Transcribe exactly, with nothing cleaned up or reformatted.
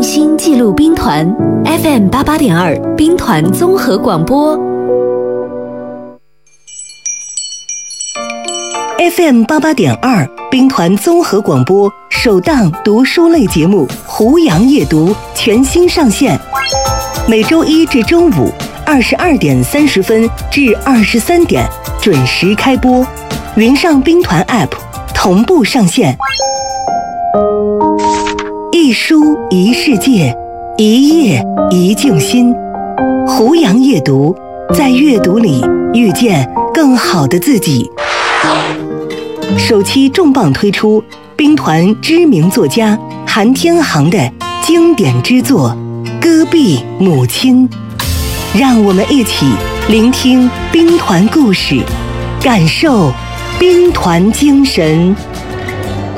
心记录兵团 F M 八八点二兵团综合广播 F M 八八点二兵团综合广播首档读书类节目《胡杨夜读》全新上线，每周一至周五二十二点三十分至二十三点准时开播，云上兵团 App 同步上线。一书一世界，一页一静心。胡杨夜读，在阅读里遇见更好的自己。首期重磅推出兵团知名作家韩天航的经典之作《戈壁母亲》，让我们一起聆听兵团故事，感受兵团精神。